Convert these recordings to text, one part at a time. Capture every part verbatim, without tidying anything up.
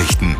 Nachrichten.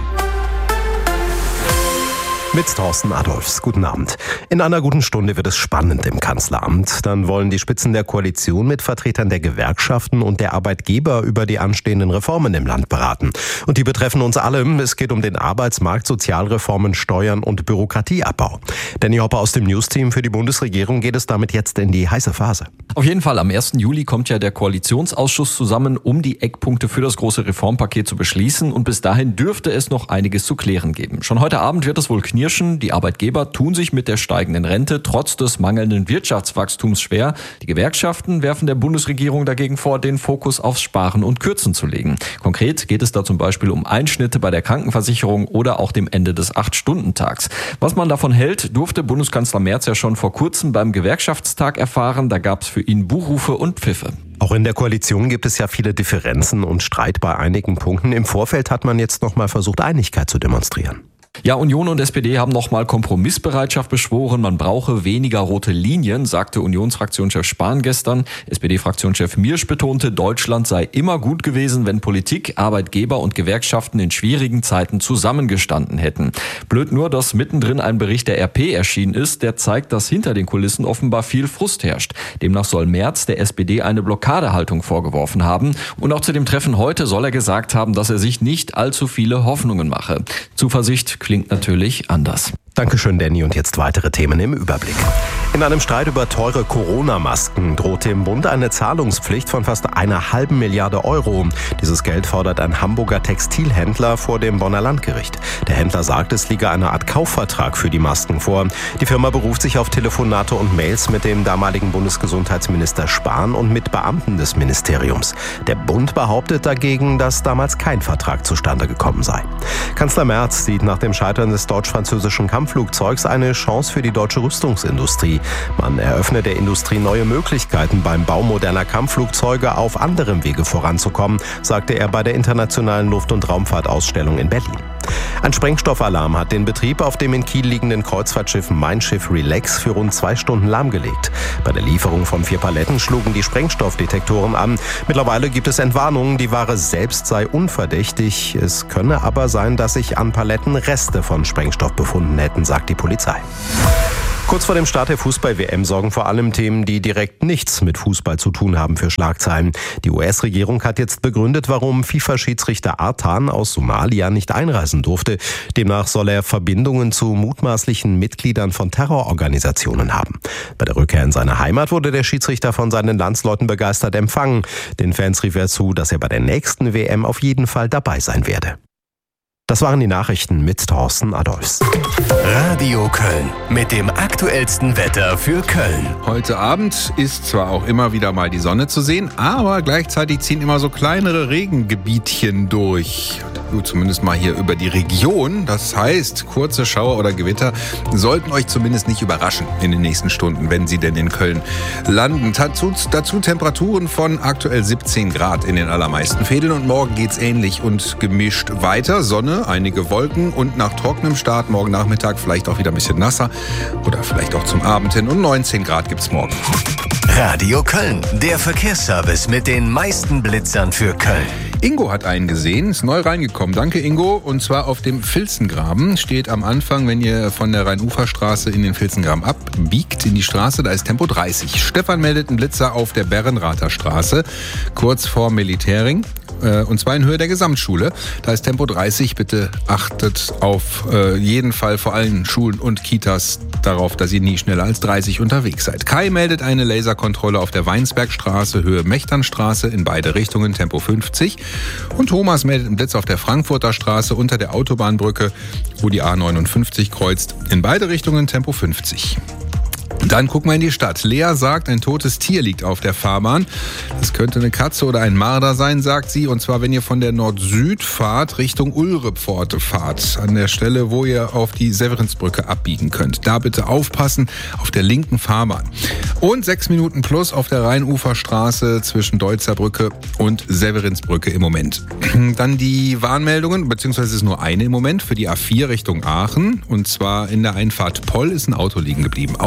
Mit Thorsten Adolfs. Guten Abend. In einer guten Stunde wird es spannend im Kanzleramt. Dann wollen die Spitzen der Koalition mit Vertretern der Gewerkschaften und der Arbeitgeber über die anstehenden Reformen im Land beraten. Und die betreffen uns alle. Es geht um den Arbeitsmarkt, Sozialreformen, Steuern und Bürokratieabbau. Danny Hopper aus dem News-Team. Für die Bundesregierung geht es damit jetzt in die heiße Phase. Auf jeden Fall. Am ersten Juli kommt ja der Koalitionsausschuss zusammen, um die Eckpunkte für das große Reformpaket zu beschließen. Und bis dahin dürfte es noch einiges zu klären geben. Schon heute Abend wird es wohl knirschen. Die Arbeitgeber tun sich mit der steigenden Rente trotz des mangelnden Wirtschaftswachstums schwer. Die Gewerkschaften werfen der Bundesregierung dagegen vor, den Fokus aufs Sparen und Kürzen zu legen. Konkret geht es da zum Beispiel um Einschnitte bei der Krankenversicherung oder auch dem Ende des acht-Stunden-Tags. Was man davon hält, durfte Bundeskanzler Merz ja schon vor kurzem beim Gewerkschaftstag erfahren. Da gab es für ihn Buhrufe und Pfiffe. Auch in der Koalition gibt es ja viele Differenzen und Streit bei einigen Punkten. Im Vorfeld hat man jetzt noch mal versucht, Einigkeit zu demonstrieren. Ja, Union und S P D haben nochmal Kompromissbereitschaft beschworen. Man brauche weniger rote Linien, sagte Unionsfraktionschef Spahn gestern. S P D-Fraktionschef Miersch betonte, Deutschland sei immer gut gewesen, wenn Politik, Arbeitgeber und Gewerkschaften in schwierigen Zeiten zusammengestanden hätten. Blöd nur, dass mittendrin ein Bericht der R P erschienen ist, der zeigt, dass hinter den Kulissen offenbar viel Frust herrscht. Demnach soll Merz der S P D eine Blockadehaltung vorgeworfen haben. Und auch zu dem Treffen heute soll er gesagt haben, dass er sich nicht allzu viele Hoffnungen mache. Zuversicht klingt natürlich anders. Dankeschön, Danny. Und jetzt weitere Themen im Überblick. In einem Streit über teure Corona-Masken droht dem Bund eine Zahlungspflicht von fast einer halben Milliarde Euro. Dieses Geld fordert ein Hamburger Textilhändler vor dem Bonner Landgericht. Der Händler sagt, es liege eine Art Kaufvertrag für die Masken vor. Die Firma beruft sich auf Telefonate und Mails mit dem damaligen Bundesgesundheitsminister Spahn und mit Beamten des Ministeriums. Der Bund behauptet dagegen, dass damals kein Vertrag zustande gekommen sei. Kanzler Merz sieht nach dem Scheitern des deutsch-französischen Kampfflugzeugs eine Chance für die deutsche Rüstungsindustrie. Man eröffne der Industrie neue Möglichkeiten, beim Bau moderner Kampfflugzeuge auf anderem Wege voranzukommen, sagte er bei der Internationalen Luft- und Raumfahrtausstellung in Berlin. Ein Sprengstoffalarm hat den Betrieb auf dem in Kiel liegenden Kreuzfahrtschiff Mein Schiff Relax für rund zwei Stunden lahmgelegt. Bei der Lieferung von vier Paletten schlugen die Sprengstoffdetektoren an. Mittlerweile gibt es Entwarnungen, die Ware selbst sei unverdächtig. Es könne aber sein, dass sich an Paletten Reste von Sprengstoff befunden hätten, sagt die Polizei. Kurz vor dem Start der Fußball-W M sorgen vor allem Themen, die direkt nichts mit Fußball zu tun haben, für Schlagzeilen. Die U S-Regierung hat jetzt begründet, warum FIFA-Schiedsrichter Artan aus Somalia nicht einreisen durfte. Demnach soll er Verbindungen zu mutmaßlichen Mitgliedern von Terrororganisationen haben. Bei der Rückkehr in seine Heimat wurde der Schiedsrichter von seinen Landsleuten begeistert empfangen. Den Fans rief er zu, dass er bei der nächsten W M auf jeden Fall dabei sein werde. Das waren die Nachrichten mit Thorsten Adolfs. Radio Köln mit dem aktuellsten Wetter für Köln. Heute Abend ist zwar auch immer wieder mal die Sonne zu sehen, aber gleichzeitig ziehen immer so kleinere Regengebietchen durch. Zumindest mal hier über die Region. Das heißt, kurze Schauer oder Gewitter sollten euch zumindest nicht überraschen in den nächsten Stunden, wenn sie denn in Köln landen. Dazu, dazu Temperaturen von aktuell siebzehn Grad in den allermeisten Fädeln. Und morgen geht's ähnlich und gemischt weiter. Sonne, einige Wolken und nach trockenem Start morgen Nachmittag vielleicht auch wieder ein bisschen nasser oder vielleicht auch zum Abend hin. Und neunzehn Grad gibt's morgen. Radio Köln, der Verkehrsservice mit den meisten Blitzern für Köln. Ingo hat einen gesehen, ist neu reingekommen. Danke, Ingo. Und zwar auf dem Filzengraben. Steht am Anfang, wenn ihr von der Rhein-Ufer-Straße in den Filzengraben abbiegt, in die Straße, da ist Tempo dreißig. Stefan meldet einen Blitzer auf der Berrenrather Straße, kurz vor Militärring. Und zwar in Höhe der Gesamtschule. Da ist Tempo dreißig. Bitte achtet auf jeden Fall vor allen Schulen und Kitas darauf, dass ihr nie schneller als dreißig unterwegs seid. Kai meldet eine Laserkontrolle auf der Weinsbergstraße, Höhe Mechternstraße, in beide Richtungen, Tempo fünfzig. Und Thomas meldet einen Blitz auf der Frankfurter Straße unter der Autobahnbrücke, wo die A neunundfünfzig kreuzt, in beide Richtungen, Tempo fünfzig. Dann gucken wir in die Stadt. Lea sagt, ein totes Tier liegt auf der Fahrbahn. Das könnte eine Katze oder ein Marder sein, sagt sie. Und zwar, wenn ihr von der Nord-Süd-Fahrt Richtung Ulrepforte fahrt. An der Stelle, wo ihr auf die Severinsbrücke abbiegen könnt. Da bitte aufpassen, auf der linken Fahrbahn. Und sechs Minuten plus auf der Rheinuferstraße zwischen Deutzerbrücke und Severinsbrücke im Moment. Dann die Warnmeldungen, beziehungsweise es ist nur eine im Moment, für die A vier Richtung Aachen. Und zwar in der Einfahrt Poll ist ein Auto liegen geblieben. Aufpassen.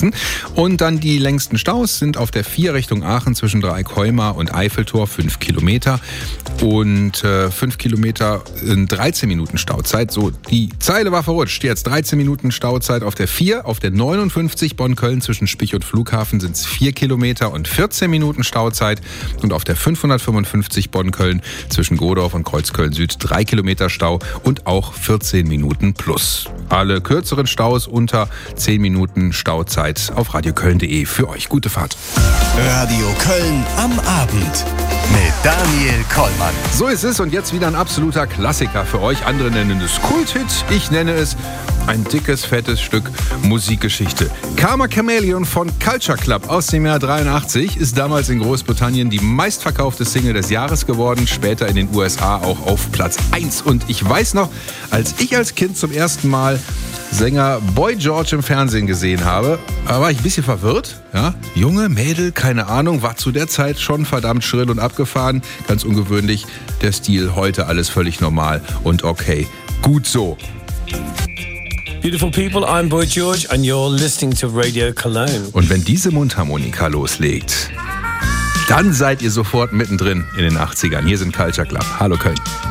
Minuten. Und dann die längsten Staus sind auf der vier Richtung Aachen zwischen Dreieckheumar und Eiffeltor, fünf Kilometer. Und äh, fünf Kilometer in dreizehn Minuten Stauzeit. So, die Zeile war verrutscht. Jetzt dreizehn Minuten Stauzeit auf der vier, auf der neunundfünfzig Bonn-Köln zwischen Spich und Flughafen sind es vier Kilometer und vierzehn Minuten Stauzeit. Und auf der fünfhundertfünfundfünfzig Bonn-Köln zwischen Godorf und Kreuzköln Süd drei Kilometer Stau und auch vierzehn Minuten plus. Alle kürzeren Staus unter zehn Minuten Stauzeit auf radioköln punkt de für euch. Gute Fahrt. Radio Köln am Abend mit Daniel Kollmann. So ist es und jetzt wieder ein absoluter Klassiker für euch. Andere nennen es Kulthit, ich nenne es ein dickes, fettes Stück Musikgeschichte. Karma Chameleon von Culture Club aus dem Jahr dreiundachtzig ist damals in Großbritannien die meistverkaufte Single des Jahres geworden, später in den U S A auch auf Platz eins. Und ich weiß noch, als ich als Kind zum ersten Mal Sänger Boy George im Fernsehen gesehen habe, da war ich ein bisschen verwirrt. Ja? Junge, Mädel, keine Ahnung, war zu der Zeit schon verdammt schrill und abgefahren. Ganz ungewöhnlich, der Stil heute alles völlig normal und okay. Gut so. Beautiful people, I'm Boy George and you're listening to Radio Cologne. Und wenn diese Mundharmonika loslegt, dann seid ihr sofort mittendrin in den achtzigern. Hier sind Culture Club. Hallo Köln.